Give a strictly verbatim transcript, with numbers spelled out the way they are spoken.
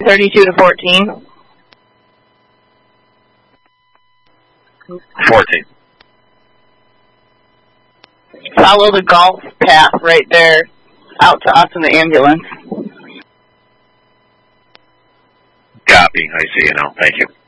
thirty-two to fourteen. fourteen. Follow the golf path right there out to us in the ambulance. Copy. I see you now. Thank you.